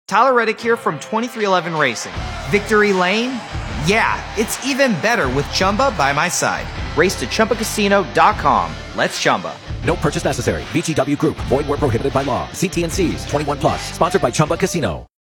Tyler Reddick here from 2311 Racing. Victory Lane? Yeah, it's even better with Chumba by my side. Race to ChumbaCasino.com. Let's Chumba. No purchase necessary. VGW Group. Void where prohibited by law. See T&Cs. 21+. Sponsored by Chumba Casino.